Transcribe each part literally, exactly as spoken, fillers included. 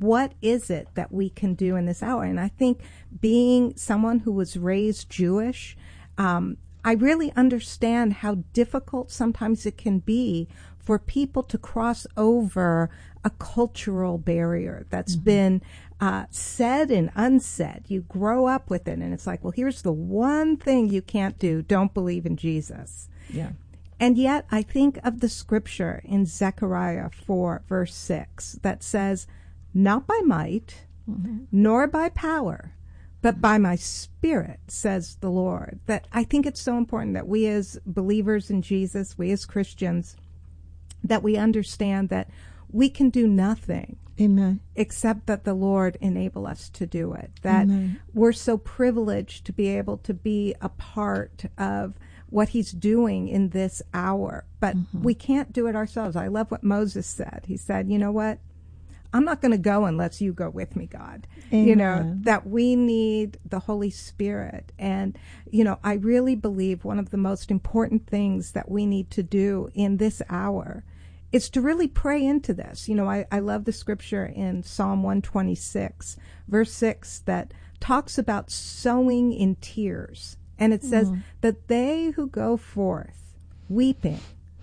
what is it that we can do in this hour? And I think being someone who was raised Jewish, um, I really understand how difficult sometimes it can be for people to cross over a cultural barrier that's mm-hmm. been uh, said and unsaid. You grow up with it, and it's like, well, here's the one thing you can't do. Don't believe in Jesus. Yeah. And yet I think of the scripture in Zechariah four, verse six, that says, not by might, mm-hmm. nor by power, but by my Spirit, says the Lord. That I think it's so important that we as believers in Jesus, we as Christians, that we understand that we can do nothing. Amen. Except that the Lord enable us to do it. That Amen. We're so privileged to be able to be a part of what he's doing in this hour. But mm-hmm. we can't do it ourselves. I love what Moses said. He said, you know what? I'm not going to go unless you go with me, God. Amen. You know, that we need the Holy Spirit. And, you know, I really believe one of the most important things that we need to do in this hour is to really pray into this. You know, I, I love the scripture in Psalm one twenty-six, verse six, that talks about sowing in tears. And it says mm. that they who go forth weeping,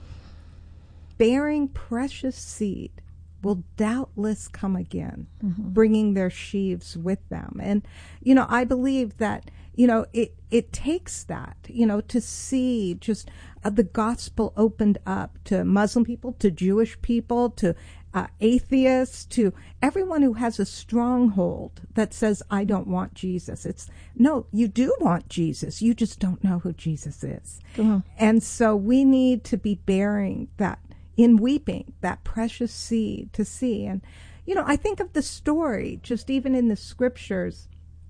bearing precious seed, will doubtless come again, mm-hmm. bringing their sheaves with them. And, you know, I believe that, you know, it, it takes that, you know, to see just uh, the gospel opened up to Muslim people, to Jewish people, to uh, atheists, to everyone who has a stronghold that says, I don't want Jesus. It's, no, you do want Jesus. You just don't know who Jesus is. Uh-huh. And so we need to be bearing that in weeping, that precious seed to see. And, you know, I think of the story, just even in the scriptures,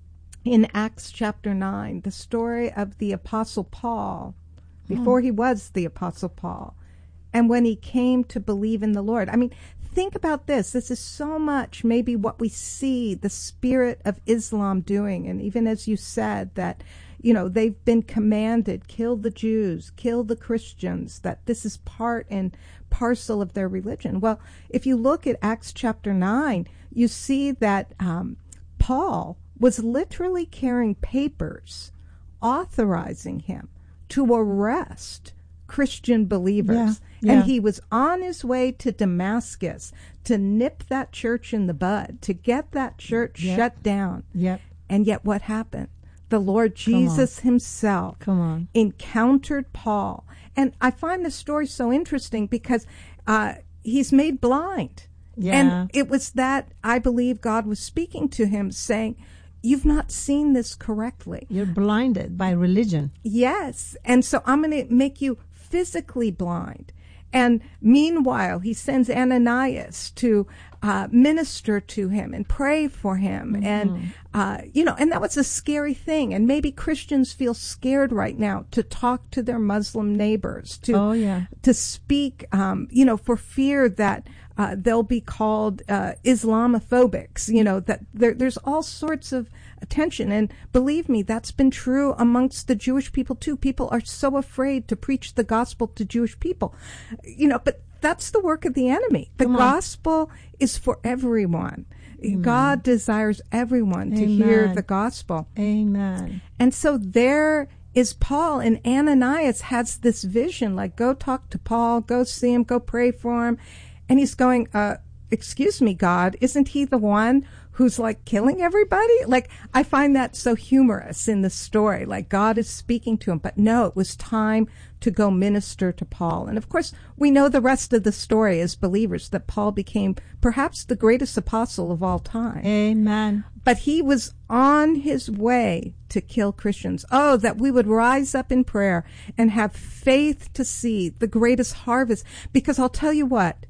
in Acts chapter nine, the story of the Apostle Paul, before mm. he was the Apostle Paul, and when he came to believe in the Lord. I mean, think about this. This is so much maybe what we see the spirit of Islam doing. And even as you said that, you know, they've been commanded, kill the Jews, kill the Christians, that this is part and parcel of their religion. Well, if you look at Acts chapter nine, you see that um, Paul was literally carrying papers authorizing him to arrest Christian believers. Yeah, yeah. And he was on his way to Damascus to nip that church in the bud, to get that church yep. shut down. Yep. And yet what happened? The Lord Jesus himself Come on. encountered Paul. And I find this story so interesting because uh, he's made blind. Yeah. And it was that I believe God was speaking to him saying, you've not seen this correctly. You're blinded by religion. Yes. And so I'm going to make you physically blind. And meanwhile, he sends Ananias to uh, minister to him and pray for him. Mm-hmm. And, uh, you know, and that was a scary thing. And maybe Christians feel scared right now to talk to their Muslim neighbors, to, oh, yeah. to speak, um, you know, for fear that uh, they'll be called uh, Islamophobics, you know, that there, there's all sorts of attention. And believe me, that's been true amongst the Jewish people too. People are so afraid to preach the gospel to Jewish people, you know, but that's the work of the enemy. The gospel is for everyone. Amen. God desires everyone to Amen. hear the gospel. Amen. And so there is Paul, and Ananias has this vision, like, go talk to Paul, go see him, go pray for him. And he's going, uh, excuse me, God, isn't he the one who's like killing everybody? Like, I find that so humorous in the story. Like, God is speaking to him. But no, it was time to go minister to Paul. And of course, we know the rest of the story as believers, that Paul became perhaps the greatest apostle of all time. Amen. But he was on his way to kill Christians. Oh, that we would rise up in prayer and have faith to see the greatest harvest. Because I'll tell you what,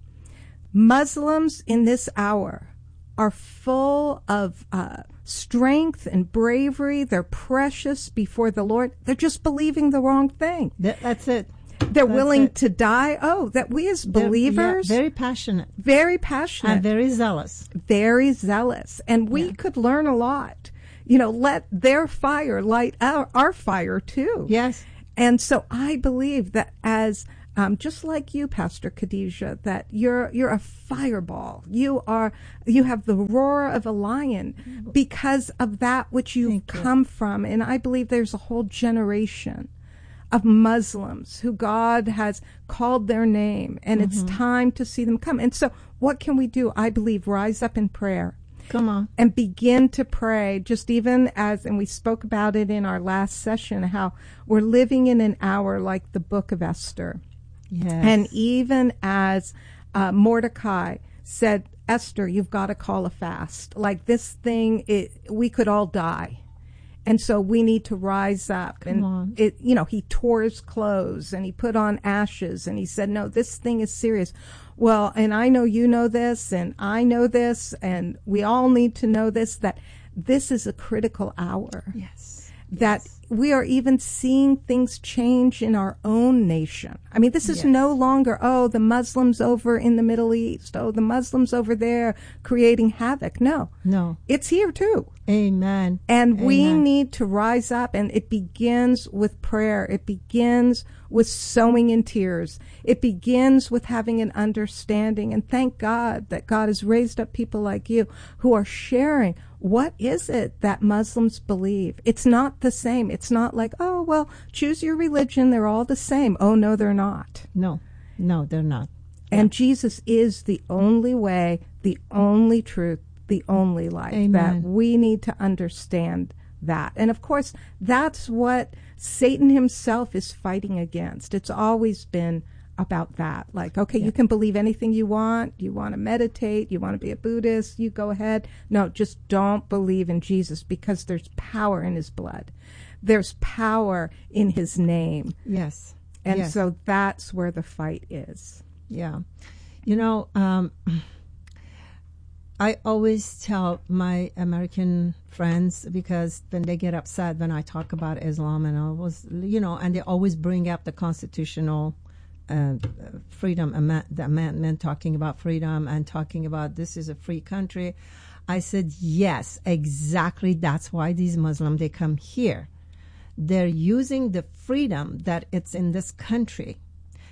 Muslims in this hour are full of uh, strength and bravery. They're precious before the Lord. They're just believing the wrong thing. That, that's it. They're that's willing it. to die. Oh, that we as believers... Yeah, very passionate. Very passionate. And very zealous. Very zealous. And we yeah. could learn a lot. You know, let their fire light our, our fire too. Yes. And so I believe that as um, just like you, Pastor Khadijah, that you're you're a fireball. You are you have the roar of a lion because of that which you've Thank you. come from. And I believe there's a whole generation of Muslims who God has called their name, and Mm-hmm. it's time to see them come. And so what can we do? I believe rise up in prayer Come on. and begin to pray, just even as, and we spoke about it in our last session, how we're living in an hour like the book of Esther. Yes. And even as uh, Mordecai said, Esther, you've got to call a fast. Like this thing, it, we could all die. And so we need to rise up. Come and on. it, you know, he tore his clothes and he put on ashes and he said, no, this thing is serious. Well, and I know you know this and I know this and we all need to know this, that this is a critical hour. Yes. That Yes. we are even seeing things change in our own nation. I mean, this is Yes. no longer, oh, the Muslims over in the Middle East, oh, the Muslims over there creating havoc. No, No. it's here too. Amen. And we Amen. need to rise up, and it begins with prayer. It begins with sowing in tears. It begins with having an understanding. And thank God that God has raised up people like you who are sharing. What is it that Muslims believe? It's not the same. It's not like, oh, well, choose your religion. They're all the same. Oh, no, they're not. No. No, they're not. And Jesus is the only way, the only truth, the only life. Amen. That we need to understand that. And of course, that's what Satan himself is fighting against. It's always been about that. Like, okay, Yeah. you can believe anything you want. You want to meditate. You want to be a Buddhist. You go ahead. No, just don't believe in Jesus, because there's power in his blood. There's power in his name. Yes. And Yes. so that's where the fight is. Yeah. You know, um, I always tell my American friends, because when they get upset when I talk about Islam, and I was, you know, and they always bring up the constitutional uh, freedom, ama- the amendment talking about freedom and talking about this is a free country. I said, yes, exactly. That's why these Muslims, they come here. They're using the freedom that it's in this country,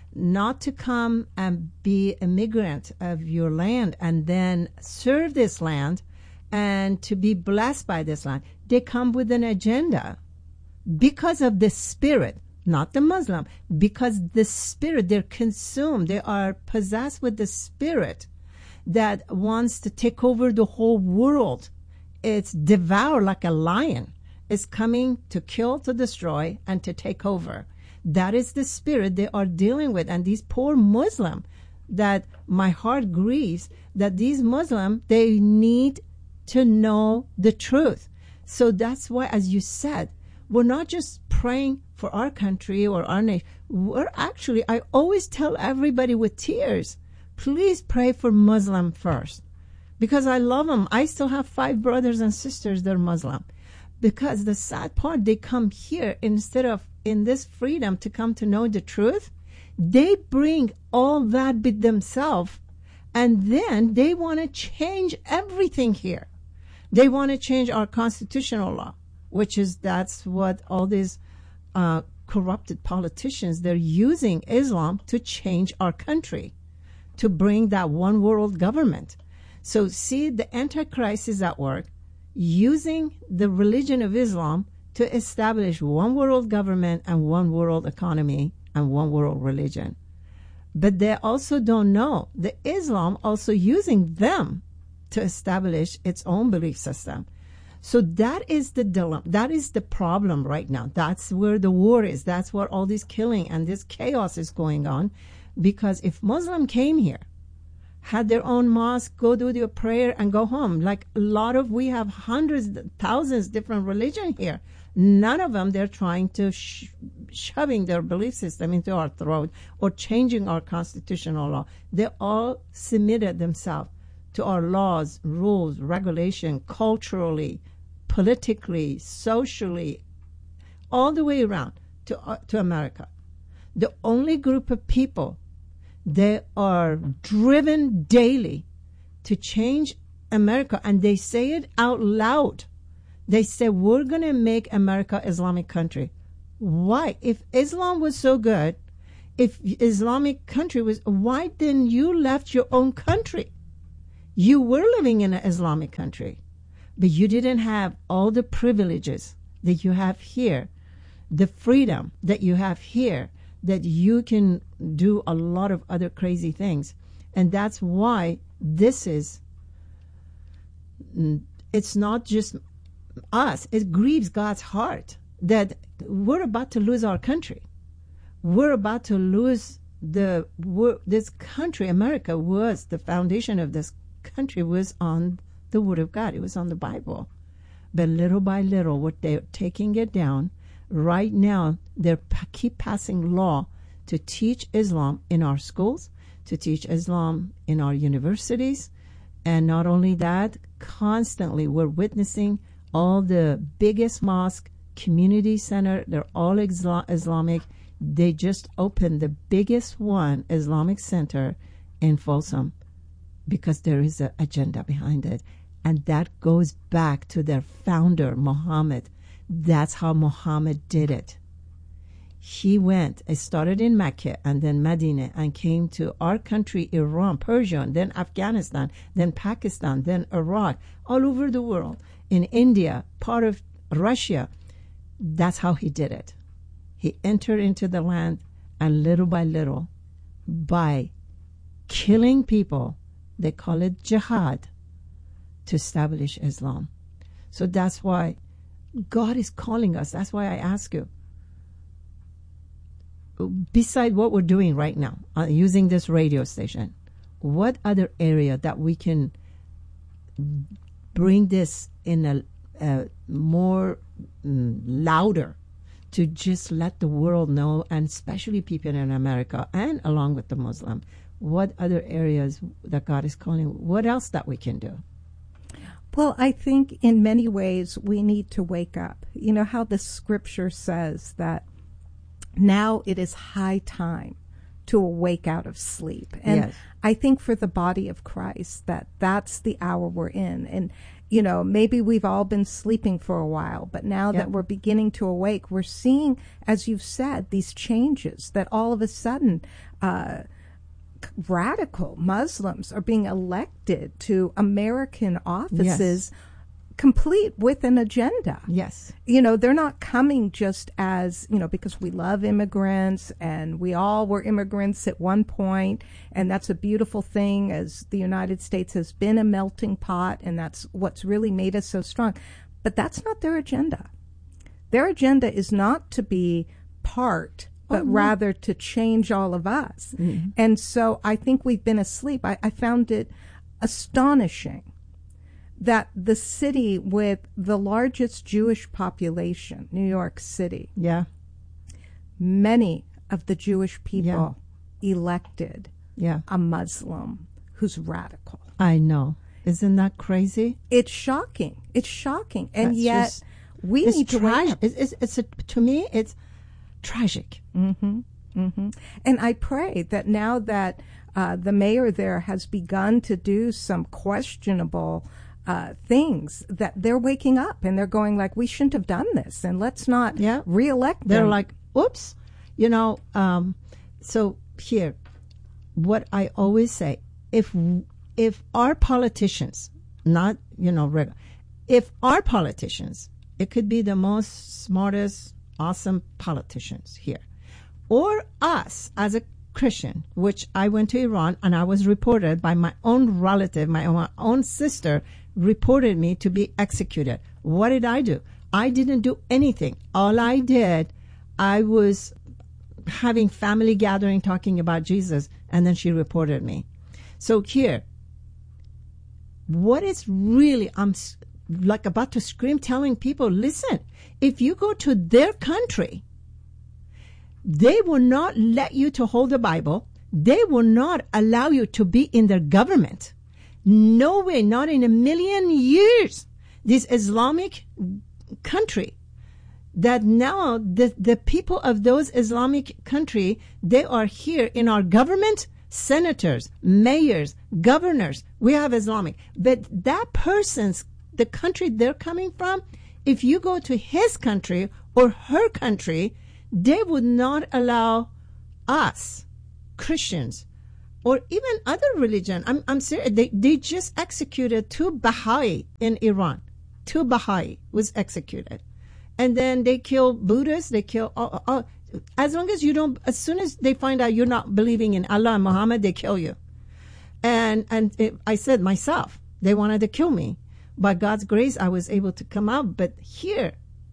not to come and be a migrant of your land and then serve this land and to be blessed by this land. They come with an agenda because of the spirit, not the Muslim, because the spirit, they're consumed, they are possessed with the spirit that wants to take over the whole world. It's devour like a lion. It's coming to kill, to destroy, and to take over. That is the spirit they are dealing with. And these poor Muslim, that my heart grieves, that these Muslim, they need to know the truth. So that's why, as you said, we're not just praying for our country or our nation. We're actually, I always tell everybody with tears, please pray for Muslim first. Because I love them. I still have five brothers and sisters that are Muslim. Because the sad part, they come here instead of in this freedom to come to know the truth, they bring all that with themselves, and then they want to change everything here. They want to change our constitutional law, which is, that's what all these uh, corrupted politicians, they're using Islam to change our country, to bring that one world government. So see, the Antichrist is at work, using the religion of Islam to establish one world government and one world economy and one world religion. But they also don't know the Islam also using them to establish its own belief system. So that is the dilemma. That is the problem right now. That's where the war is. That's where all this killing and this chaos is going on. Because if Muslim came here, had their own mosque, go do their prayer and go home. Like a lot of, we have hundreds, thousands different religion here. None of them, they're trying to sh- shoving their belief system into our throat or changing our constitutional law. They all submitted themselves to our laws, rules, regulation, culturally, politically, socially, all the way around to uh, to America. The only group of people, they are driven daily to change America, and they say it out loud. They say, we're going to make America Islamic country. Why? If Islam was so good, if Islamic country was, why didn't you left your own country? You were living in an Islamic country, but you didn't have all the privileges that you have here, the freedom that you have here, that you can do a lot of other crazy things. And that's why this is, it's not just us. It grieves God's heart that we're about to lose our country. We're about to lose the, this country. America was, the foundation of this country was on the Word of God. It was on the Bible. But little by little, what they're taking it down. Right now, they keep passing law to teach Islam in our schools, to teach Islam in our universities. And not only that, constantly we're witnessing all the biggest mosque, community center, they're all Isla- Islamic. They just opened the biggest one, Islamic center, in Folsom because there is an agenda behind it. And that goes back to their founder, Muhammad. That's how Muhammad did it. He went, it started in Mecca and then Medina and came to our country, Iran, Persia, and then Afghanistan, then Pakistan, then Iraq, all over the world, in India, part of Russia. That's how he did it. He entered into the land and little by little, by killing people, they call it jihad, to establish Islam. So that's why God is calling us. That's why I ask you, beside what we're doing right now, uh, using this radio station, what other area that we can bring this in a, a more mm, louder to just let the world know, and especially people in America and along with the Muslim, what other areas that God is calling, what else that we can do? Well, I think in many ways we need to wake up. You know how the scripture says that now it is high time to awake out of sleep. And yes. I think for the body of Christ that that's the hour we're in. And, you know, maybe we've all been sleeping for a while, but now yep. that we're beginning to awake, we're seeing, as you've said, these changes that all of a sudden, uh, radical Muslims are being elected to American offices, yes. complete with an agenda. Yes. You know, they're not coming just as, you know, because we love immigrants and we all were immigrants at one point, and that's a beautiful thing, as the United States has been a melting pot, and that's what's really made us so strong. But that's not their agenda. Their agenda is not to be part, but oh, rather to change all of us. Mm-hmm. And so I think we've been asleep. I, I found it astonishing that the city with the largest Jewish population, New York City, yeah, many of the Jewish people yeah. elected yeah. a Muslim who's radical. I know. Isn't that crazy? It's shocking. It's shocking. And That's yet just, we it's need to tra- wake up. It's, it's, it's a, to me, it's tragic. Mm-hmm. Mm-hmm. And I pray that now that uh, the mayor there has begun to do some questionable uh, things, that they're waking up and they're going like, we shouldn't have done this, and let's not yeah. reelect them. They're like, oops. You know, um, so here, what I always say, if if our politicians, not, you know, regular, if our politicians, it could be the most smartest, awesome politicians here, or us as a Christian, which I went to Iran and I was reported by my own relative, my own, own sister reported me to be executed. What did I do? I didn't do anything. All I did, I was having family gathering talking about Jesus, and then she reported me. So here, what is really, I'm like about to scream, telling people, listen, if you go to their country, they will not let you to hold the Bible. They will not allow you to be in their government. No way, not in a million years. This Islamic country, that now the, the people of those Islamic country, they are here in our government, senators, mayors, governors. We have Islamic. But that person's, the country they're coming from, if you go to his country or her country, they would not allow us, Christians, or even other religion, I'm, I'm serious, they, they just executed two Baha'i in Iran. Two Baha'i was executed. And then they kill Buddhists, they kill, all, all, as long as you don't, as soon as they find out you're not believing in Allah and Muhammad, they kill you. And, and it, I said myself, they wanted to kill me. By God's grace, I was able to come out. But here,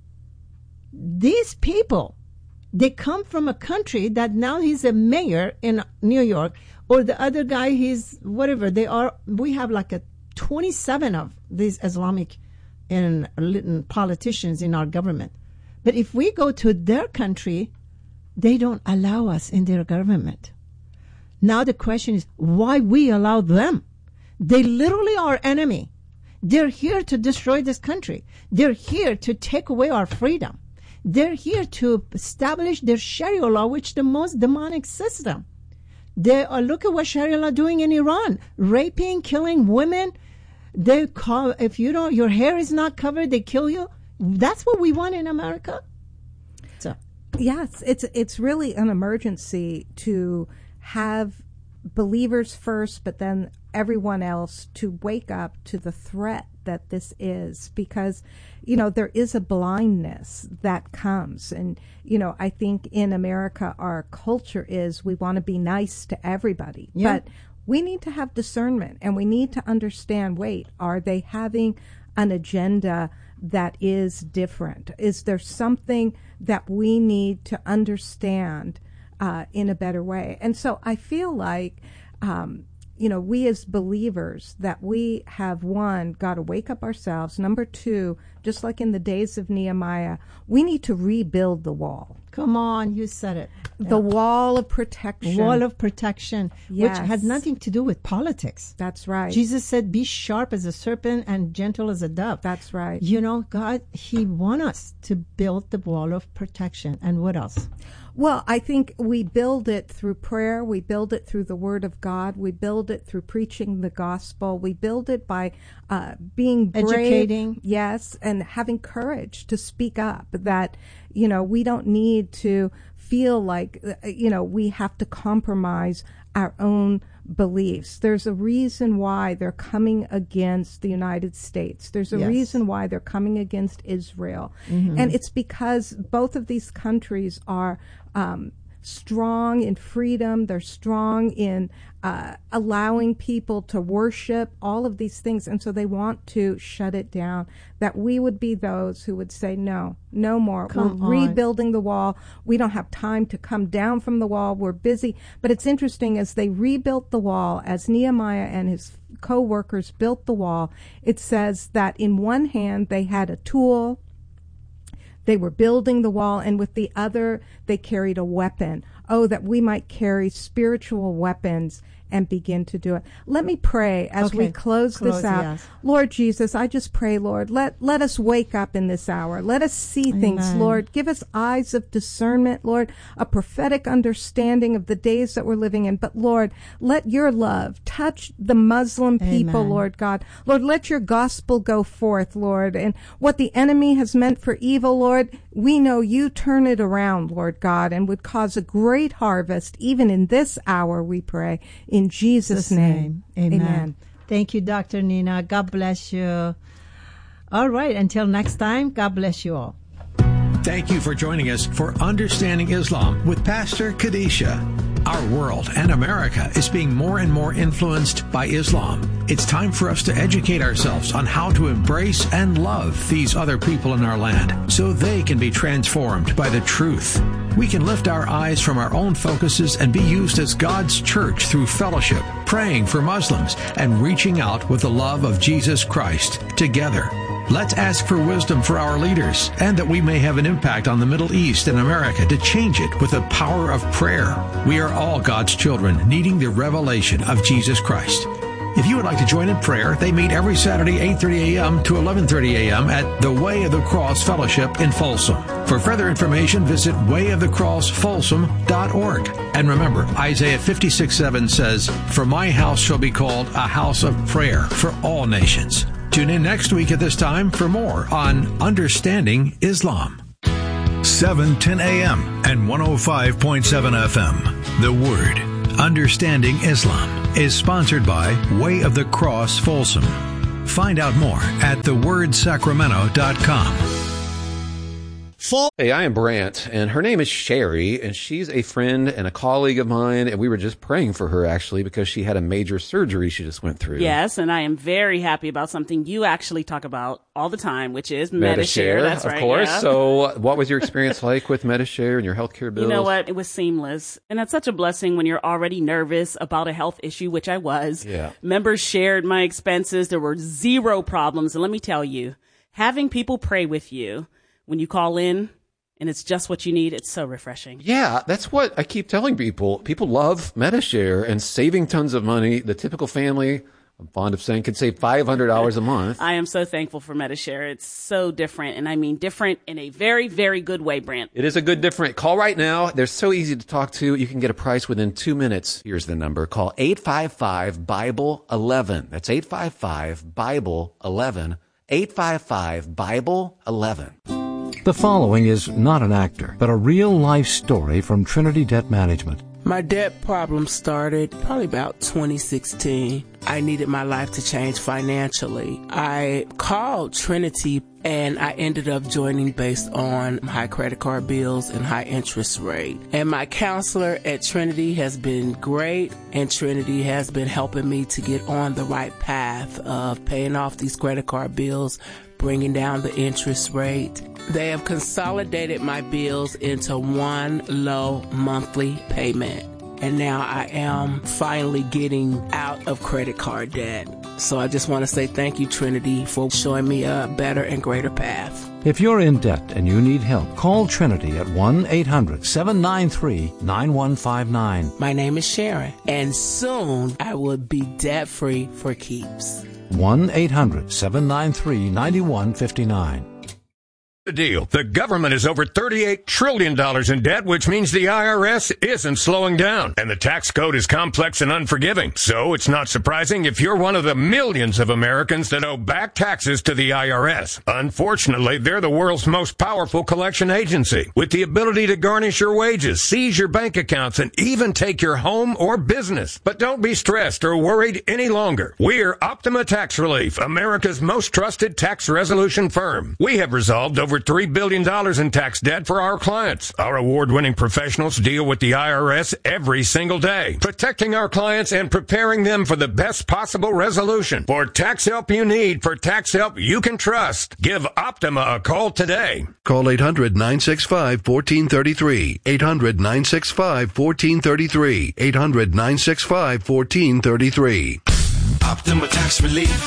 these people, they come from a country that now he's a mayor in New York, or the other guy, he's whatever. They are. We have like a twenty-seven of these Islamic and politicians in our government. But if we go to their country, they don't allow us in their government. Now the question is, why we allow them? They literally are enemy. They're here to destroy this country. They're here to take away our freedom. They're here to establish their Sharia law, which is the most demonic system. They are, look at what Sharia law doing in Iran, raping, killing women. They call, if you don't, your hair is not covered, they kill you. That's what we want in America. So, yes, it's it's really an emergency to have believers first, but then everyone else to wake up to the threat that this is, because, you know, there is a blindness that comes. And, you know, I think in America, our culture is we want to be nice to everybody. Yeah. But we need to have discernment, and we need to understand, wait, are they having an agenda that is different? Is there something that we need to understand uh, in a better way? And so I feel like, um, you know, we as believers, that we have, one, got to wake up ourselves. Number two, just like in the days of Nehemiah, we need to rebuild the wall. Come on, you said it. The yeah. wall of protection. Wall of protection, yes. which has nothing to do with politics. That's right. Jesus said, be sharp as a serpent and gentle as a dove. That's right. You know, God, he wants us to build the wall of protection. And what else? Well, I think we build it through prayer. We build it through the Word of God. We build it through preaching the gospel. We build it by uh, being brave, educating. Yes, and having courage to speak up. That, you know, we don't need to feel like, you know, we have to compromise our own beliefs. There's a reason why they're coming against the United States. There's a yes. reason why they're coming against Israel. Mm-hmm. And it's because both of these countries are um, strong in freedom. They're strong in uh, allowing people to worship, all of these things. And so they want to shut it down. That we would be those who would say, no, no more. Come We're on. rebuilding the wall. We don't have time to come down from the wall. We're busy. But it's interesting, as they rebuilt the wall, as Nehemiah and his co-workers built the wall, it says that in one hand they had a tool. They were building the wall, and with the other, they carried a weapon. Oh, that we might carry spiritual weapons and begin to do it. Let me pray as okay. we close, close this out. Yes. Lord Jesus, I just pray, Lord, let, let us wake up in this hour. Let us see Amen. things, Lord. Give us eyes of discernment, Lord, a prophetic understanding of the days that we're living in. But, Lord, let your love touch the Muslim people, Amen. Lord God. Lord, let your gospel go forth, Lord. And what the enemy has meant for evil, Lord, we know you turn it around, Lord God, and would cause a great harvest even in this hour, we pray. In Jesus' name, Amen. Amen. Thank you, Doctor Nina. God bless you. All right. Until next time, God bless you all. Thank you for joining us for Understanding Islam with Pastor Kadisha. Our world and America is being more and more influenced by Islam. It's time for us to educate ourselves on how to embrace and love these other people in our land so they can be transformed by the truth. We can lift our eyes from our own focuses and be used as God's church through fellowship, praying for Muslims, and reaching out with the love of Jesus Christ together. Let's ask for wisdom for our leaders, and that we may have an impact on the Middle East and America to change it with the power of prayer. We are all God's children, needing the revelation of Jesus Christ. If you would like to join in prayer, they meet every Saturday, eight thirty a.m. to eleven thirty a.m. at the Way of the Cross Fellowship in Folsom. For further information, visit way of the cross folsom dot org. And remember, Isaiah fifty-six seven says, "For my house shall be called a house of prayer for all nations." Tune in next week at this time for more on Understanding Islam. seven ten a.m. and one oh five point seven F M. The Word, Understanding Islam, is sponsored by Way of the Cross Folsom. Find out more at the word sacramento dot com. Hey, I am Brant, and her name is Sherry, and she's a friend and a colleague of mine, and we were just praying for her, actually, because she had a major surgery she just went through. Yes, and I am very happy about something you actually talk about all the time, which is Medi-Share. Medi-Share, That's of right, course. yeah. So what was your experience like with Medi-Share and your healthcare bills? You know what? It was seamless, and it's such a blessing when you're already nervous about a health issue, which I was. Yeah. Members shared my expenses. There were zero problems, and let me tell you, having people pray with you when you call in, and it's just what you need, it's so refreshing. Yeah, that's what I keep telling people. People love Medi-Share and saving tons of money. The typical family, I'm fond of saying, could save five hundred dollars a month. I am so thankful for Medi-Share. It's so different, and I mean different in a very, very good way, Brant. It is a good different. Call right now. They're so easy to talk to. You can get a price within two minutes. Here's the number. Call eight five five, Bible eleven. That's eight five five, Bible eleven. eight five five, Bible eleven. The following is not an actor, but a real-life story from Trinity Debt Management. My debt problem started probably about twenty sixteen. I needed my life to change financially. I called Trinity and I ended up joining based on high credit card bills and high interest rate. And my counselor at Trinity has been great, and Trinity has been helping me to get on the right path of paying off these credit card bills, bringing down the interest rate. They have consolidated my bills into one low monthly payment. And now I am finally getting out of credit card debt. So I just want to say thank you, Trinity, for showing me a better and greater path. If you're in debt and you need help, call Trinity at one eight hundred, seven nine three, nine one five nine. My name is Sharon, and soon I will be debt-free for keeps. one eight hundred, seven nine three, nine one five nine. The deal. The government is over thirty-eight trillion dollars in debt, which means the I R S isn't slowing down. And the tax code is complex and unforgiving. So it's not surprising if you're one of the millions of Americans that owe back taxes to the I R S. Unfortunately, they're the world's most powerful collection agency, with the ability to garnish your wages, seize your bank accounts, and even take your home or business. But don't be stressed or worried any longer. We're Optima Tax Relief, America's most trusted tax resolution firm. We have resolved over three billion dollars in tax debt for our clients. Our award-winning professionals deal with the I R S every single day, protecting our clients and preparing them for the best possible resolution. For tax help you need, for tax help you can trust, give Optima a call today. Call eight hundred, nine six five, one four three three. eight hundred, nine six five, one four three three. eight hundred, nine six five, one four three three. Optima Tax Relief.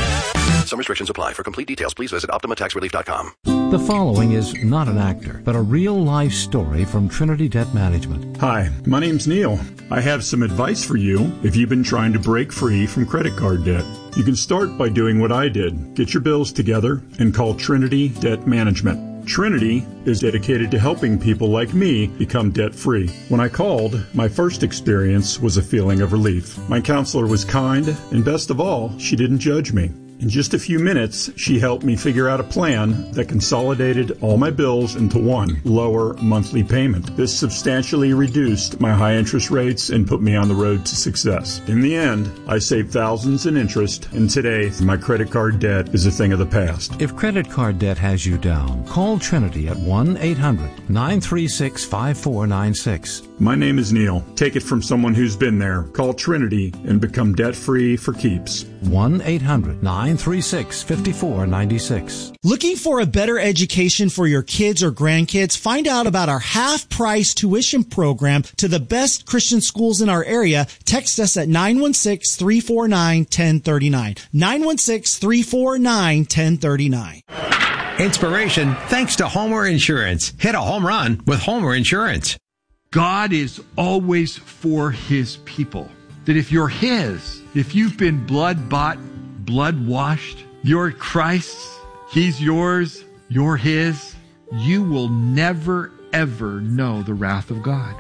Some restrictions apply. For complete details, please visit optima tax relief dot com. The following is not an actor, but a real-life story from Trinity Debt Management. Hi, my name's Neil. I have some advice for you if you've been trying to break free from credit card debt. You can start by doing what I did. Get your bills together and call Trinity Debt Management. Trinity is dedicated to helping people like me become debt-free. When I called, my first experience was a feeling of relief. My counselor was kind, and best of all, she didn't judge me. In just a few minutes, she helped me figure out a plan that consolidated all my bills into one lower monthly payment. This substantially reduced my high interest rates and put me on the road to success. In the end, I saved thousands in interest, and today my credit card debt is a thing of the past. If credit card debt has you down, call Trinity at one eight hundred, nine three six, five four nine six. My name is Neil. Take it from someone who's been there. Call Trinity and become debt-free for keeps. one eight hundred, nine three six, five four nine six. Looking for a better education for your kids or grandkids? Find out about our half-price tuition program to the best Christian schools in our area. Text us at nine one six, three four nine, one zero three nine. nine one six, three four nine, one zero three nine. Inspiration thanks to Homer Insurance. Hit a home run with Homer Insurance. God is always for his people. That if you're his, if you've been blood-bought, blood-washed, you're Christ's, he's yours, you're his, you will never, ever know the wrath of God.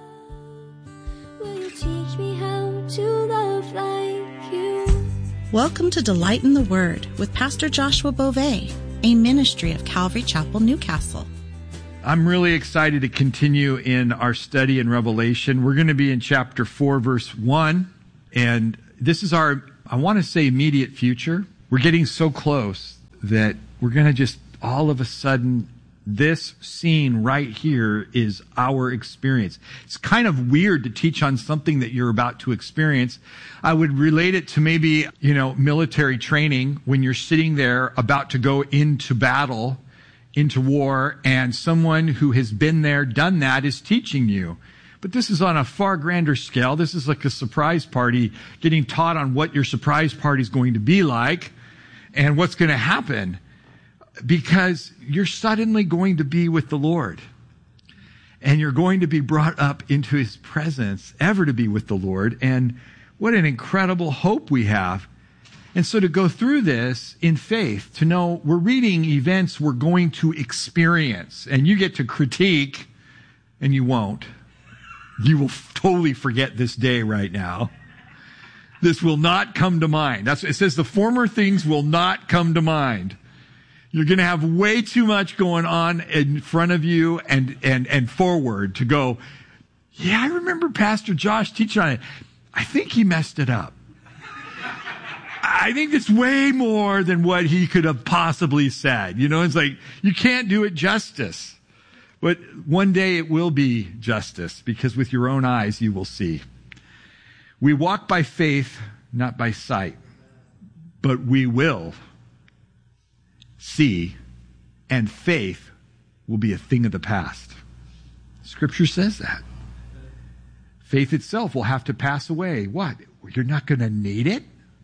Will you teach me how to love like you? Welcome to Delight in the Word with Pastor Joshua Beauvais, a ministry of Calvary Chapel, Newcastle. I'm really excited to continue in our study in Revelation. We're going to be in chapter four, verse one. And this is our, I want to say, immediate future. We're getting so close that we're going to just all of a sudden, this scene right here is our experience. It's kind of weird to teach on something that you're about to experience. I would relate it to maybe, you know, military training when you're sitting there about to go into battle, into war, and someone who has been there, done that, is teaching you. But this is on a far grander scale. This is like a surprise party, getting taught on what your surprise party is going to be like and what's going to happen, because you're suddenly going to be with the Lord, and you're going to be brought up into his presence, ever to be with the Lord. And what an incredible hope we have. And so to go through this in faith, to know we're reading events we're going to experience, and you get to critique, and you won't. You will totally forget this day right now. This will not come to mind. That's what it says. The former things will not come to mind. You're going to have way too much going on in front of you and, and, and forward to go, yeah, I remember Pastor Josh teaching on it. I think he messed it up. I think it's way more than what he could have possibly said. You know, it's like, you can't do it justice. But one day it will be justice, because with your own eyes you will see. We walk by faith, not by sight, but we will see, and faith will be a thing of the past. Scripture says that. Faith itself will have to pass away. What? You're not going to need it?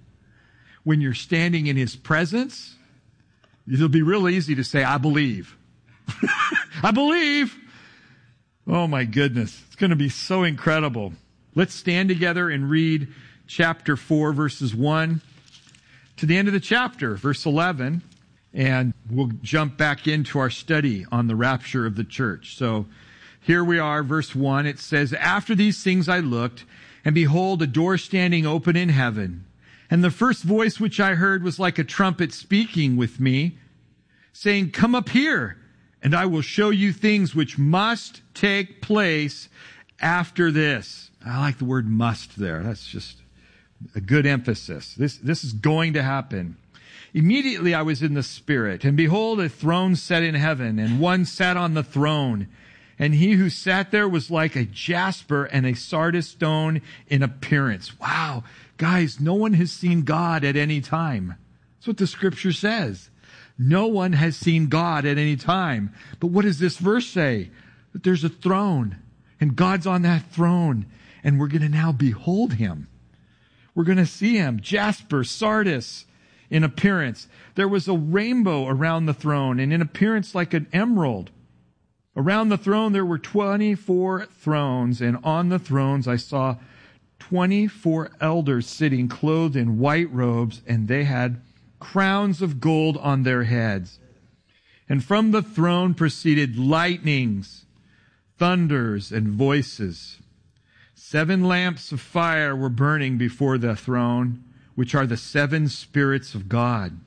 When you're standing in his presence, it'll be real easy to say, I believe. I believe. Oh my goodness. It's going to be so incredible. Let's stand together and read chapter four, verses one to the end of the chapter, verse eleven. And we'll jump back into our study on the rapture of the church. So here we are, verse one. It says, after these things I looked, and behold, a door standing open in heaven. And the first voice which I heard was like a trumpet speaking with me, saying, come up here, and I will show you things which must take place after this. I like the word must there. That's just a good emphasis. This, this is going to happen. Immediately I was in the Spirit, and behold, a throne set in heaven, and one sat on the throne. And he who sat there was like a jasper and a sardis stone in appearance. Wow. Guys, no one has seen God at any time. That's what the scripture says. No one has seen God at any time. But what does this verse say? That there's a throne, and God's on that throne, and we're going to now behold him. We're going to see him. Jasper, sardis in appearance. There was a rainbow around the throne, and in appearance like an emerald. Around the throne there were twenty-four thrones, and on the thrones I saw twenty-four elders sitting, clothed in white robes, and they had crowns of gold on their heads. And from the throne proceeded lightnings, thunders, and voices. Seven lamps of fire were burning before the throne, which are the seven spirits of God.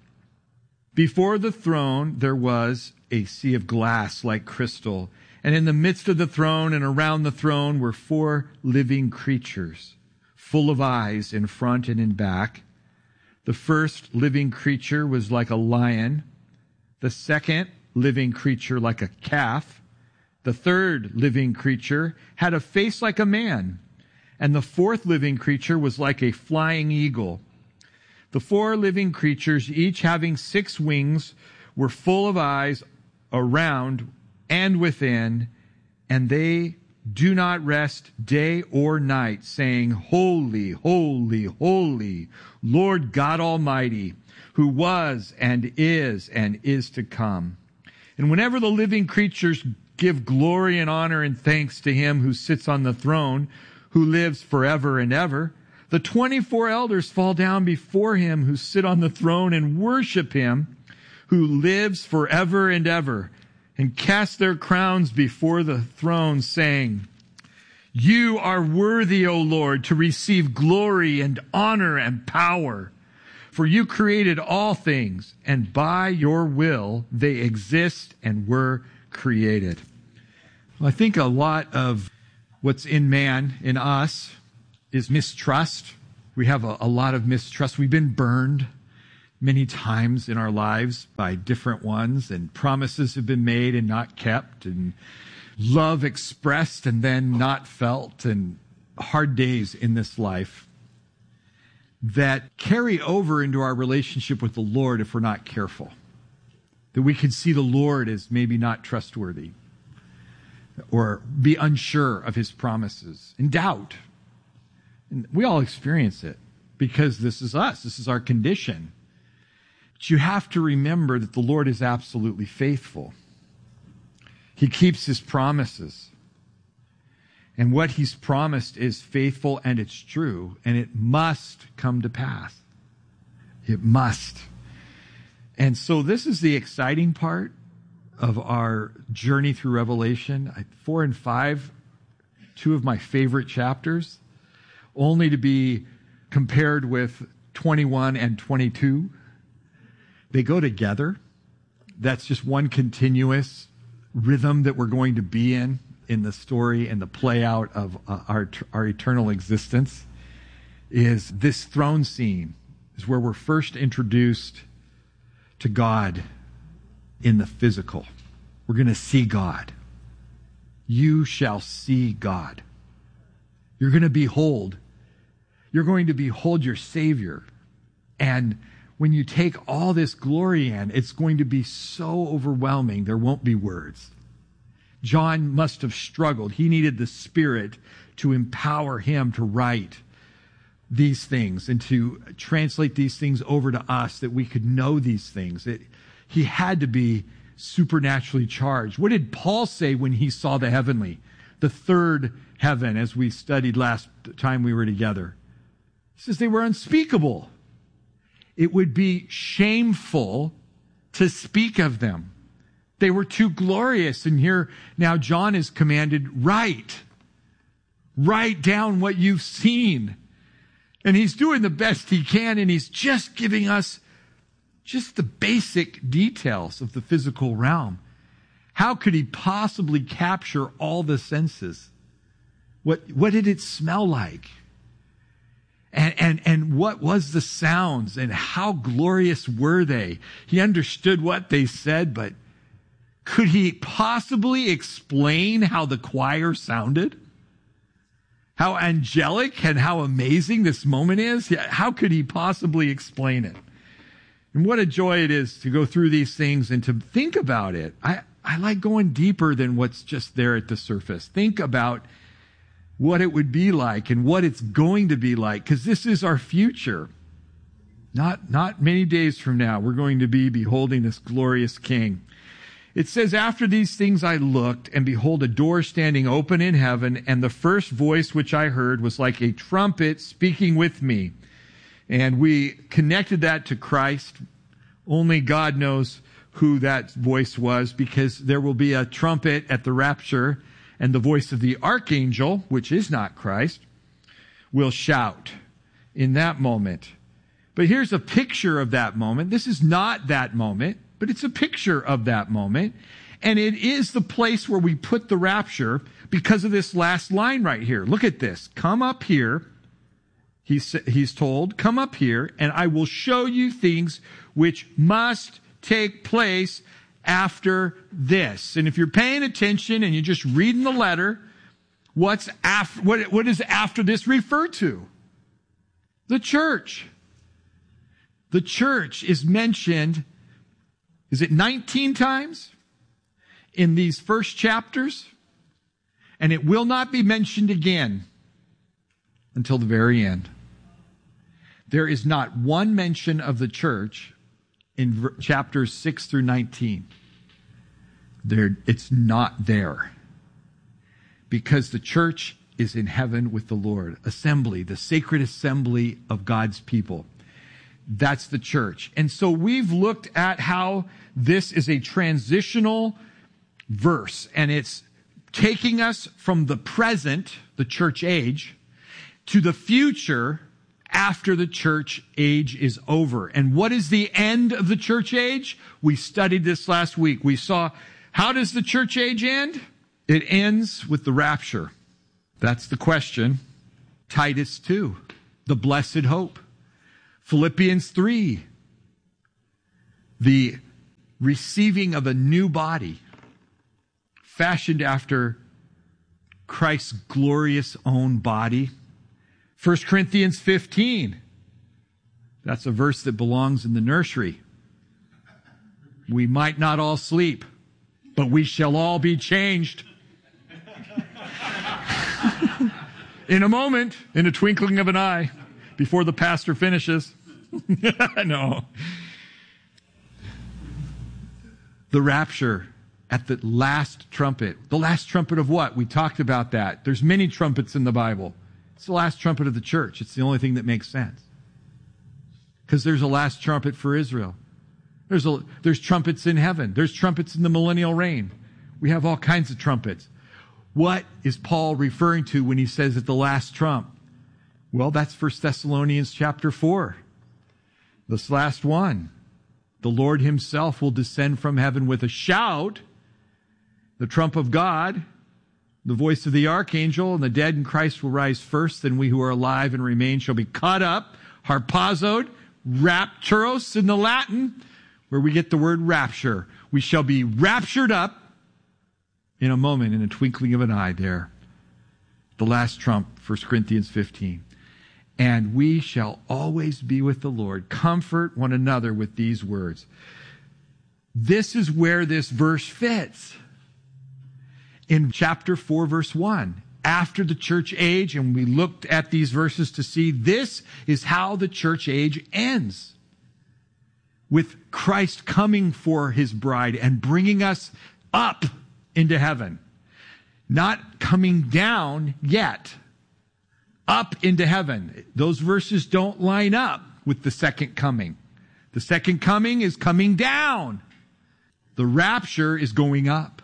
Before the throne there was a sea of glass like crystal, and in the midst of the throne and around the throne were four living creatures, full of eyes in front and in back. The first living creature was like a lion, the second living creature like a calf, the third living creature had a face like a man, and the fourth living creature was like a flying eagle. The four living creatures, each having six wings, were full of eyes around and within, and they do not rest day or night, saying, Holy, holy, holy, Lord God Almighty, who was and is and is to come. And whenever the living creatures give glory and honor and thanks to him who sits on the throne, who lives forever and ever, the twenty-four elders fall down before him who sit on the throne and worship him who lives forever and ever, and cast their crowns before the throne, saying, You are worthy, O Lord, to receive glory and honor and power, for you created all things, and by your will they exist and were created. Well, I think a lot of what's in man, in us, is mistrust. We have a, a lot of mistrust. We've been burned many times in our lives by different ones, and promises have been made and not kept, and love expressed and then not felt, and hard days in this life that carry over into our relationship with the Lord if we're not careful. That we can see the Lord as maybe not trustworthy or be unsure of his promises and doubt. And we all experience it because this is us. This is our condition. But you have to remember that the Lord is absolutely faithful. He keeps his promises. And what he's promised is faithful and it's true, and it must come to pass. It must. And so this is the exciting part of our journey through Revelation. Four and five, two of my favorite chapters, only to be compared with twenty-one and twenty-two. They go together. That's just one continuous rhythm that we're going to be in, in the story and the play out of uh, our, our eternal existence. Is this throne scene is where we're first introduced to God in the physical. We're going to see God. You shall see God. You're going to behold. You're going to behold your Savior. And when you take all this glory in, it's going to be so overwhelming, there won't be words. John must have struggled. He needed the Spirit to empower him to write these things and to translate these things over to us that we could know these things. It, he had to be supernaturally charged. What did Paul say when he saw the heavenly, the third heaven, as we studied last time we were together? He says they were unspeakable. It would be shameful to speak of them. They were too glorious. And here now John is commanded, write. Write down what you've seen. And he's doing the best he can, and he's just giving us just the basic details of the physical realm. How could he possibly capture all the senses? What, what did it smell like? And, and, and what was the sounds, and how glorious were they? He understood what they said, but could he possibly explain how the choir sounded? How angelic and how amazing this moment is? How could he possibly explain it? And what a joy it is to go through these things and to think about it. I, I like going deeper than what's just there at the surface. Think about what it would be like and what it's going to be like, because this is our future. Not, not many days from now, we're going to be beholding this glorious King. It says, after these things I looked, and behold, a door standing open in heaven, and the first voice which I heard was like a trumpet speaking with me. And we connected that to Christ. Only God knows who that voice was, because there will be a trumpet at the rapture, and the voice of the archangel, which is not Christ, will shout in that moment. But here's a picture of that moment. This is not that moment, but it's a picture of that moment. And it is the place where we put the rapture because of this last line right here. Look at this. Come up here. He's, he's told, come up here, and I will show you things which must take place after this. And if you're paying attention and you're just reading the letter, what's after, what, what does after this refer to? The church. The church is mentioned, is it nineteen times in these first chapters? And it will not be mentioned again until the very end. There is not one mention of the church in chapters six through nineteen. There, it's not there. Because the church is in heaven with the Lord. Assembly, the sacred assembly of God's people. That's the church. And so we've looked at how this is a transitional verse, and it's taking us from the present, the church age, to the future after the church age is over. And what is the end of the church age? We studied this last week. We saw, how does the church age end? It ends with the rapture. That's the question. Titus two, the blessed hope. Philippians three, the receiving of a new body fashioned after Christ's glorious own body. First Corinthians fifteen, that's a verse that belongs in the nursery. We might not all sleep, but we shall all be changed. In a moment, in a twinkling of an eye, before the pastor finishes. No. The rapture at the last trumpet. The last trumpet of what? We talked about that. There's many trumpets in the Bible. It's the last trumpet of the church. It's the only thing that makes sense. Because there's a last trumpet for Israel. There's a, there's trumpets in heaven. There's trumpets in the millennial reign. We have all kinds of trumpets. What is Paul referring to when he says at the last trump? Well, that's First Thessalonians chapter four. This last one. The Lord himself will descend from heaven with a shout, the trump of God, the voice of the archangel, and the dead in Christ will rise first. Then we who are alive and remain shall be caught up, harpazoed, rapturos in the Latin, where we get the word rapture. We shall be raptured up in a moment, in a twinkling of an eye there. The last trump, First Corinthians fifteen. And we shall always be with the Lord. Comfort one another with these words. This is where this verse fits. In chapter four, verse one. After the church age, and we looked at these verses to see this is how the church age ends. With Christ coming for his bride and bringing us up into heaven. Not coming down yet. Up into heaven. Those verses don't line up with the second coming. The second coming is coming down. The rapture is going up.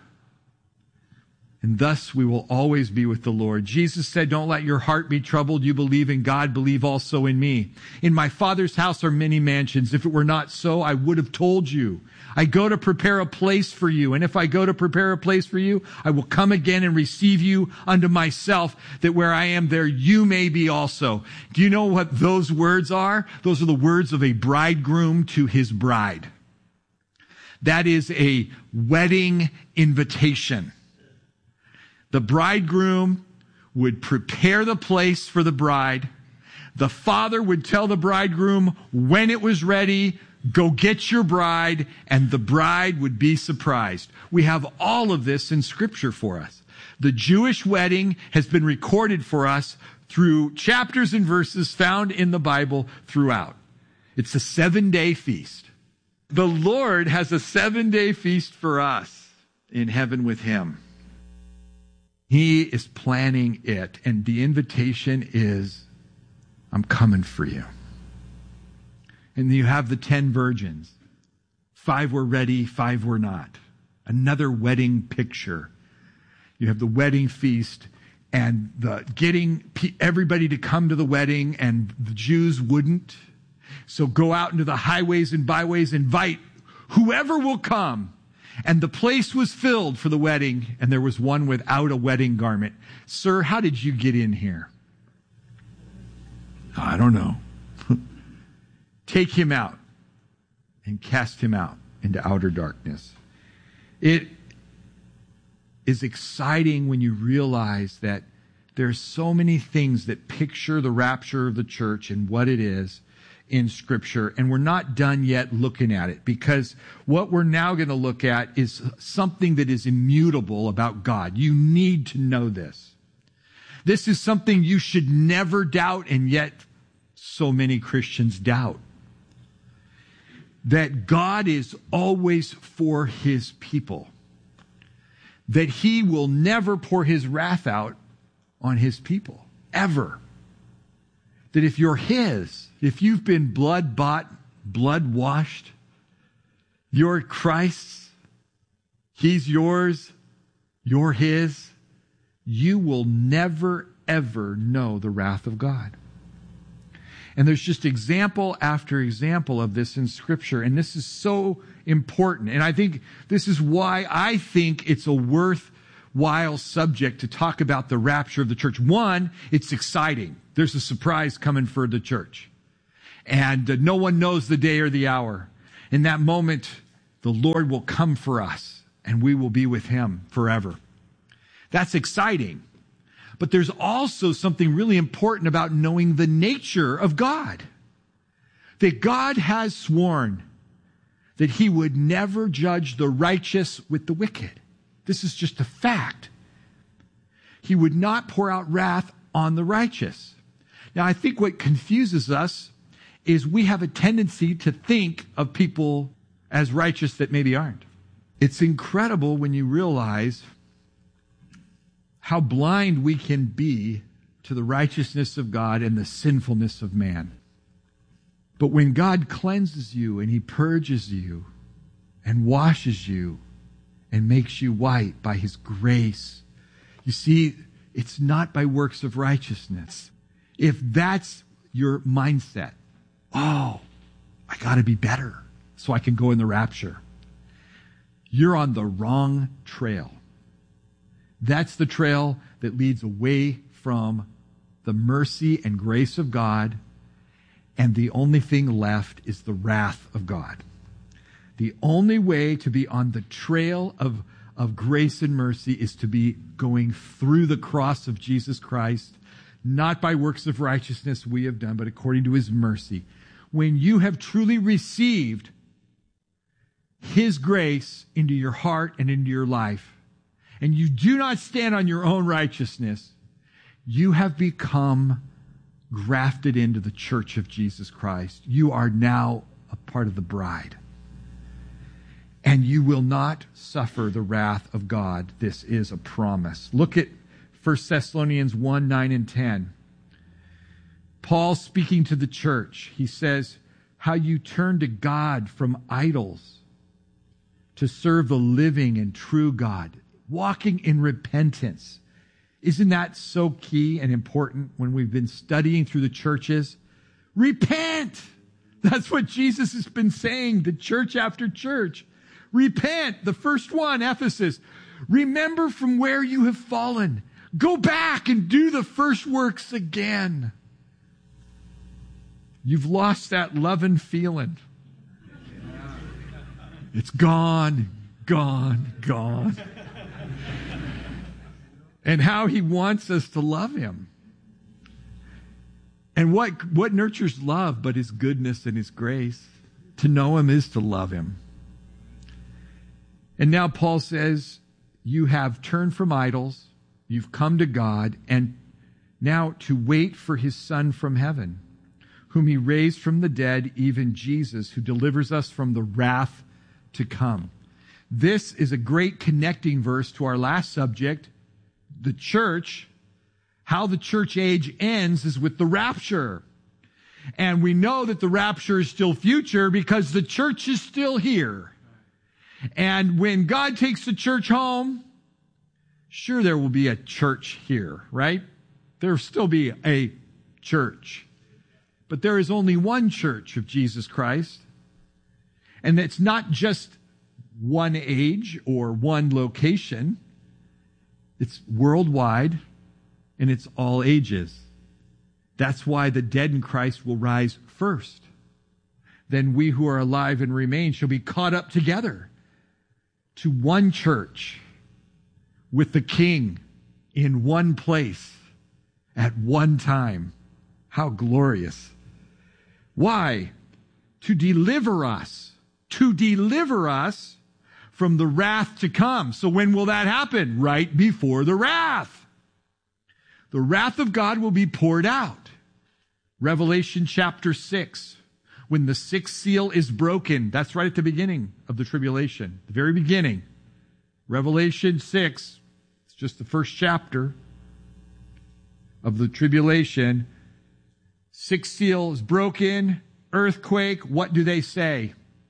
And thus we will always be with the Lord. Jesus said, don't let your heart be troubled. You believe in God, believe also in me. In my Father's house are many mansions. If it were not so, I would have told you. I go to prepare a place for you. And if I go to prepare a place for you, I will come again and receive you unto myself, that where I am, there you may be also. Do you know what those words are? Those are the words of a bridegroom to his bride. That is a wedding invitation. The bridegroom would prepare the place for the bride. The father would tell the bridegroom when it was ready, go get your bride, and the bride would be surprised. We have all of this in Scripture for us. The Jewish wedding has been recorded for us through chapters and verses found in the Bible throughout. It's a seven-day feast. The Lord has a seven-day feast for us in heaven with him. He is planning it, and the invitation is, I'm coming for you. And you have the ten virgins. Five were ready, five were not. Another wedding picture. You have the wedding feast and the getting everybody to come to the wedding, and the Jews wouldn't. So go out into the highways and byways, invite whoever will come. And the place was filled for the wedding, and there was one without a wedding garment. Sir, how did you get in here? I don't know. Take him out and cast him out into outer darkness. It is exciting when you realize that there's so many things that picture the rapture of the church and what it is in Scripture, and we're not done yet looking at it, because what we're now going to look at is something that is immutable about God. You need to know this. This is something you should never doubt, and yet so many Christians doubt. That God is always for his people. That he will never pour his wrath out on his people, ever. That if you're his, if you've been blood bought, blood washed, you're Christ's, he's yours, you're his, you will never, ever know the wrath of God. And there's just example after example of this in Scripture, and this is so important. And I think this is why I think it's a worth worthwhile subject to talk about the rapture of the church. One, it's exciting. There's a surprise coming for the church. And uh, no one knows the day or the hour. In that moment, the Lord will come for us, and we will be with him forever. That's exciting. But there's also something really important about knowing the nature of God. That God has sworn that he would never judge the righteous with the wicked. This is just a fact. He would not pour out wrath on the righteous. Now, I think what confuses us is we have a tendency to think of people as righteous that maybe aren't. It's incredible when you realize how blind we can be to the righteousness of God and the sinfulness of man. But when God cleanses you and he purges you and washes you and makes you white by his grace, you see, it's not by works of righteousness. If that's your mindset, oh, I got to be better so I can go in the rapture, you're on the wrong trail. That's the trail that leads away from the mercy and grace of God, and the only thing left is the wrath of God. The only way to be on the trail of, of grace and mercy is to be going through the cross of Jesus Christ, not by works of righteousness we have done, but according to his mercy. When you have truly received his grace into your heart and into your life, and you do not stand on your own righteousness, you have become grafted into the church of Jesus Christ. You are now a part of the bride. And you will not suffer the wrath of God. This is a promise. Look at First Thessalonians one, nine and ten. Paul speaking to the church, he says, how you turn to God from idols to serve the living and true God, walking in repentance. Isn't that so key and important when we've been studying through the churches? Repent! That's what Jesus has been saying to church after church. Repent. The first one, Ephesus. Remember from where you have fallen. Go back and do the first works again. You've lost that love and feeling. It's gone, gone, gone. And how he wants us to love him. And what, what nurtures love but his goodness and his grace? To know him is to love him. And now Paul says, you have turned from idols, you've come to God, and now to wait for his Son from heaven, whom he raised from the dead, even Jesus, who delivers us from the wrath to come. This is a great connecting verse to our last subject, the church. How the church age ends is with the rapture. And we know that the rapture is still future because the church is still here. And when God takes the church home, sure, there will be a church here, right? There will still be a church. But there is only one church of Jesus Christ. And it's not just one age or one location. It's worldwide, and it's all ages. That's why the dead in Christ will rise first. Then we who are alive and remain shall be caught up together to one church with the King in one place at one time. How glorious. Why? To deliver us. To deliver us from the wrath to come. So when will that happen? Right before the wrath. The wrath of God will be poured out. Revelation chapter six. When the sixth seal is broken, that's right at the beginning of the tribulation, the very beginning. Revelation six, it's just the first chapter of the tribulation. Sixth seal is broken, earthquake. What do they say?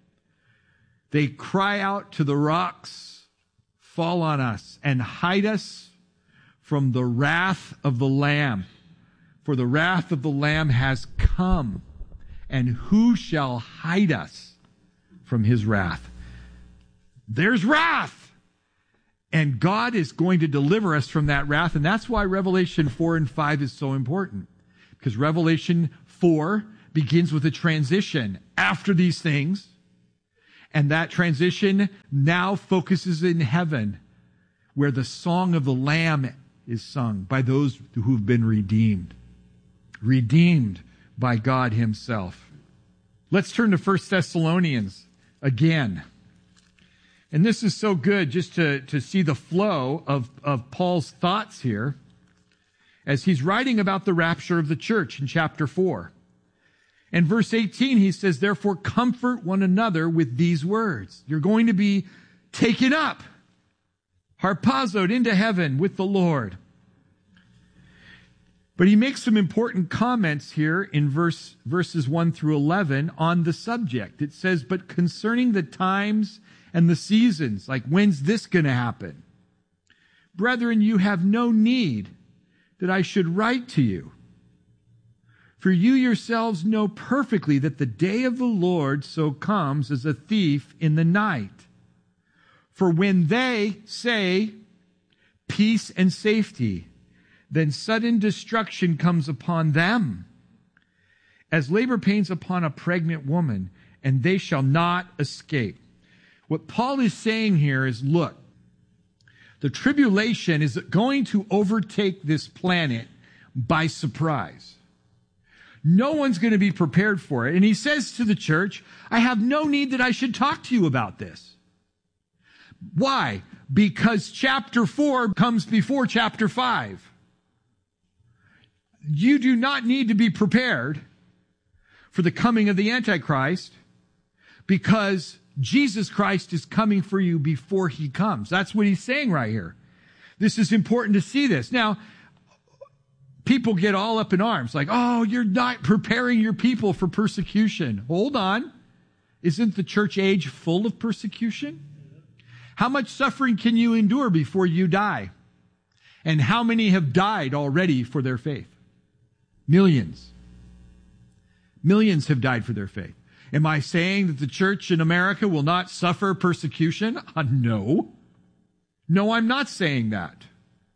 They cry out to the rocks, fall on us and hide us from the wrath of the Lamb. For the wrath of the Lamb has come. And who shall hide us from his wrath? There's wrath. And God is going to deliver us from that wrath. And that's why Revelation four and five is so important. Because Revelation four begins with a transition after these things. And that transition now focuses in heaven, where the song of the Lamb is sung by those who've been redeemed. Redeemed by God himself. Let's turn to First Thessalonians again. And this is so good just to, to see the flow of, of Paul's thoughts here as he's writing about the rapture of the church in chapter four. In verse eighteen, he says, therefore comfort one another with these words. You're going to be taken up, harpazoed into heaven with the Lord. But he makes some important comments here in verse, verses one through eleven on the subject. It says, but concerning the times and the seasons, like when's this going to happen? Brethren, you have no need that I should write to you. For you yourselves know perfectly that the day of the Lord so comes as a thief in the night. For when they say peace and safety, then sudden destruction comes upon them, as labor pains upon a pregnant woman, and they shall not escape. What Paul is saying here is, look, the tribulation is going to overtake this planet by surprise. No one's going to be prepared for it. And he says to the church, I have no need that I should talk to you about this. Why? Because chapter four comes before chapter five. You do not need to be prepared for the coming of the Antichrist, because Jesus Christ is coming for you before he comes. That's what he's saying right here. This is important to see this. Now, people get all up in arms, like, oh, you're not preparing your people for persecution. Hold on. Isn't the church age full of persecution? How much suffering can you endure before you die? And how many have died already for their faith? Millions. Millions have died for their faith. Am I saying that the church in America will not suffer persecution? Uh, no. No, I'm not saying that.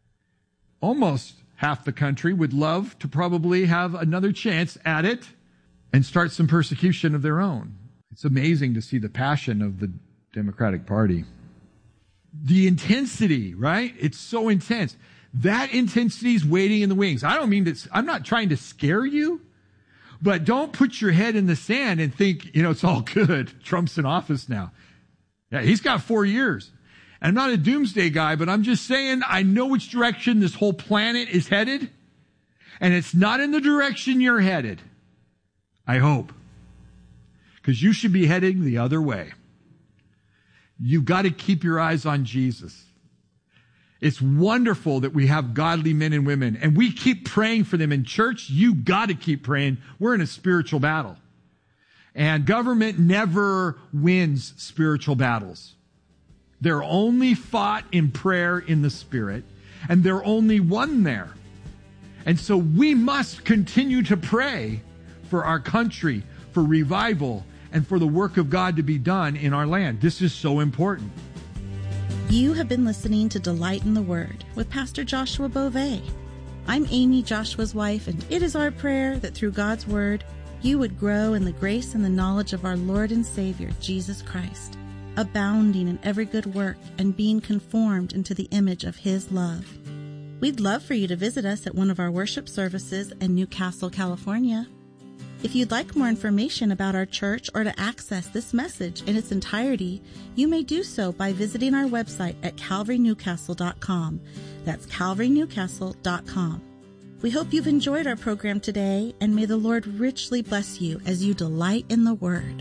Almost half the country would love to probably have another chance at it and start some persecution of their own. It's amazing to see the passion of the Democratic Party. The intensity, right? It's so intense. That intensity is waiting in the wings. I don't mean that, I'm not trying to scare you, but don't put your head in the sand and think, you know, it's all good. Trump's in office now. Yeah, he's got four years. I'm not a doomsday guy, but I'm just saying I know which direction this whole planet is headed, and it's not in the direction you're headed. I hope. Because you should be heading the other way. You've got to keep your eyes on Jesus. It's wonderful that we have godly men and women, and we keep praying for them in church. You got to keep praying. We're in a spiritual battle. And government never wins spiritual battles. They're only fought in prayer in the Spirit, and they're only won there. And so we must continue to pray for our country, for revival, and for the work of God to be done in our land. This is so important. You have been listening to Delight in the Word with Pastor Joshua Beauvais. I'm Amy, Joshua's wife, and it is our prayer that through God's Word, you would grow in the grace and the knowledge of our Lord and Savior, Jesus Christ, abounding in every good work and being conformed into the image of His love. We'd love for you to visit us at one of our worship services in Newcastle, California. If you'd like more information about our church or to access this message in its entirety, you may do so by visiting our website at calvary newcastle dot com. That's calvary newcastle dot com. We hope you've enjoyed our program today, and may the Lord richly bless you as you delight in the Word.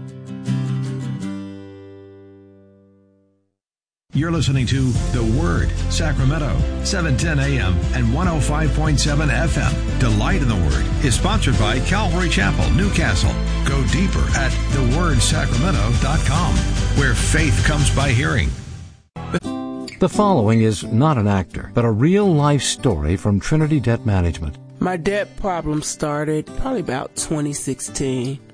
You're listening to The Word, Sacramento, seven ten a.m. and one oh five point seven F M. Delight in the Word is sponsored by Calvary Chapel, Newcastle. Go deeper at the word sacramento dot com, where faith comes by hearing. The following is not an actor, but a real-life story from Trinity Debt Management. My debt problem started probably about twenty sixteen.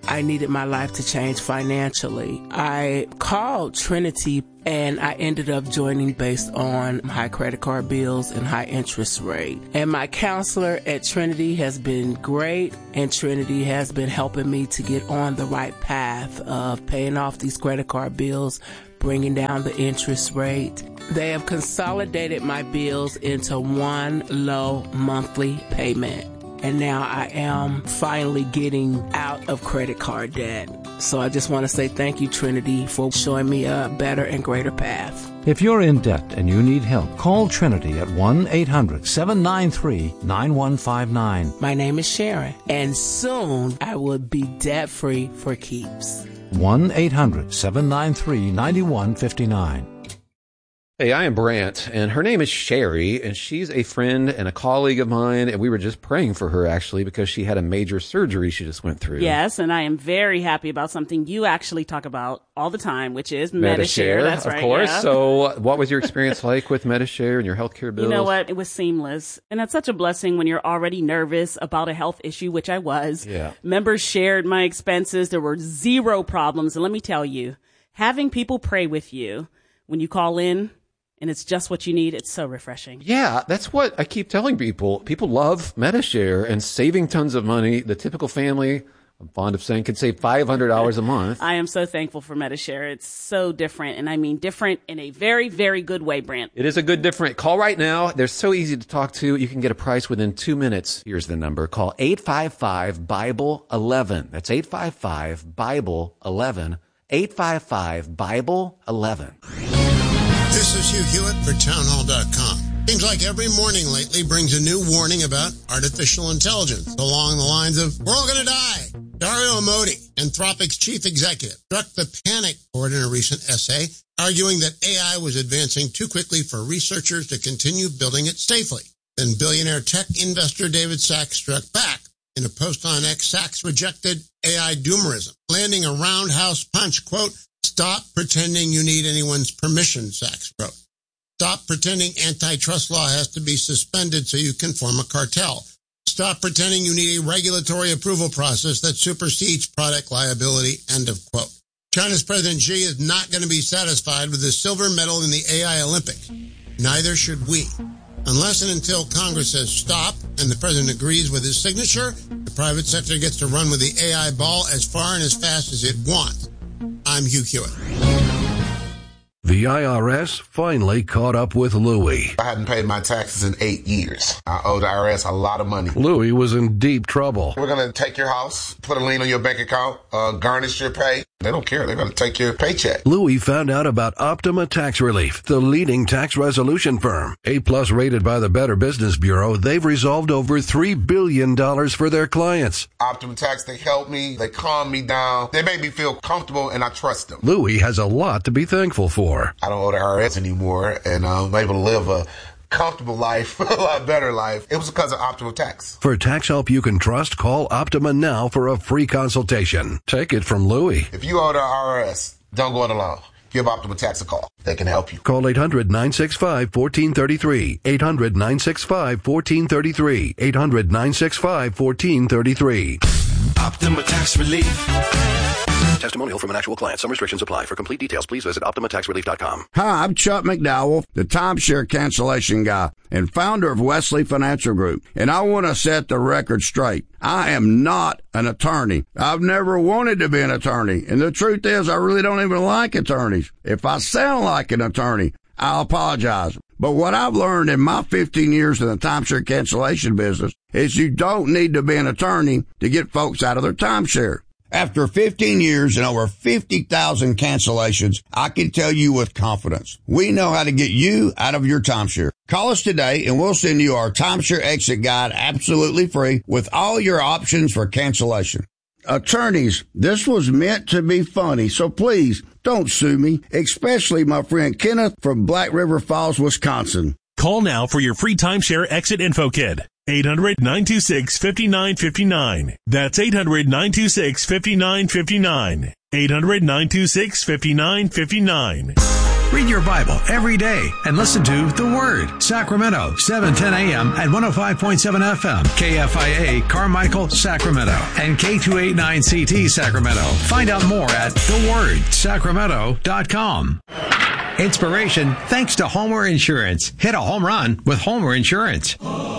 I needed my life to change financially. I called Trinity and I ended up joining based on high credit card bills and high interest rate. And my counselor at Trinity has been great, and Trinity has been helping me to get on the right path of paying off these credit card bills, bringing down the interest rate. They have consolidated my bills into one low monthly payment. And now I am finally getting out of credit card debt. So I just want to say thank you, Trinity, for showing me a better and greater path. If you're in debt and you need help, call Trinity at one eight hundred seven nine three nine one five nine. My name is Sharon, and soon I will be debt-free for keeps. one eight hundred seven nine three nine one five nine. Hey, I am Brant, and her name is Sherry, and she's a friend and a colleague of mine, and we were just praying for her, actually, because she had a major surgery she just went through. Yes, and I am very happy about something you actually talk about all the time, which is Medi-Share. Medi-Share, That's of right, course. yeah. So what was your experience like with Medi-Share and your healthcare bills? You know what? It was seamless. And that's such a blessing when you're already nervous about a health issue, which I was. Yeah. Members shared my expenses. There were zero problems. And let me tell you, having people pray with you when you call in, and it's just what you need, it's so refreshing. Yeah, that's what I keep telling people. People love Medi-Share and saving tons of money. The typical family, I'm fond of saying, could save five hundred dollars a month. I am so thankful for Medi-Share. It's so different, and I mean different in a very, very good way, Brant. It is a good different. Call right now. They're so easy to talk to. You can get a price within two minutes. Here's the number. Call eight five five Bible eleven. That's eight five five Bible eleven. eight five five Bible eleven. This is Hugh Hewitt for townhall dot com. Seems like every morning lately brings a new warning about artificial intelligence along the lines of, we're all going to die. Dario Amodei, Anthropic's chief executive, struck the panic chord in a recent essay, arguing that A I was advancing too quickly for researchers to continue building it safely. Then billionaire tech investor David Sacks struck back. In a post on X, Sacks rejected A I doomerism, landing a roundhouse punch, quote, "Stop pretending you need anyone's permission," Sacks wrote. Stop pretending antitrust law has to be suspended so you can form a cartel. Stop pretending you need a regulatory approval process that supersedes product liability, end of quote. China's President Xi is not going to be satisfied with the silver medal in the A I Olympics. Neither should we. Unless and until Congress says stop and the president agrees with his signature, the private sector gets to run with the A I ball as far and as fast as it wants. I'm Hugh Hewitt. The I R S finally caught up with Louie. I hadn't paid my taxes in eight years. I owe the I R S a lot of money. Louie was in deep trouble. We're going to take your house, put a lien on your bank account, uh, garnish your pay. They don't care. They're going to take your paycheck. Louie found out about Optima Tax Relief, the leading tax resolution firm. A-plus rated by the Better Business Bureau, they've resolved over three billion dollars for their clients. Optima Tax, they help me. They calm me down. They make me feel comfortable, and I trust them. Louie has a lot to be thankful for. I don't owe the I R S anymore, and I'm able to live a comfortable life, a lot better life. It was because of Optima Tax. For tax help you can trust, call Optima now for a free consultation. Take it from Louie. If you owe the I R S, don't go it alone. Give Optima Tax a call. They can help you. Call eight hundred nine six five one four three three. eight hundred nine six five one four three three. eight hundred nine six five one four three three. Optima Tax Relief. Testimonial from an actual client. Some restrictions apply. For complete details, please visit Optima Tax Relief dot com. Hi, I'm Chuck McDowell, the timeshare cancellation guy and founder of Wesley Financial Group. And I want to set the record straight. I am not an attorney. I've never wanted to be an attorney. And the truth is, I really don't even like attorneys. If I sound like an attorney, I'll apologize. But what I've learned in my fifteen years in the timeshare cancellation business is you don't need to be an attorney to get folks out of their timeshare. After fifteen years and over fifty thousand cancellations, I can tell you with confidence, we know how to get you out of your timeshare. Call us today and we'll send you our timeshare exit guide absolutely free with all your options for cancellation. Attorneys, this was meant to be funny, so please don't sue me, especially my friend Kenneth from Black River Falls, Wisconsin. Call now for your free timeshare exit info kit. eight hundred nine two six five nine five nine. That's eight hundred nine two six five nine five nine. eight hundred nine two six five nine five nine. Read your Bible every day and listen to The Word. Sacramento, seven ten a.m. at one oh five point seven F M. K F I A, Carmichael, Sacramento. And K two eighty-nine C T, Sacramento. Find out more at the word sacramento dot com. Inspiration thanks to Homer Insurance. Hit a home run with Homer Insurance.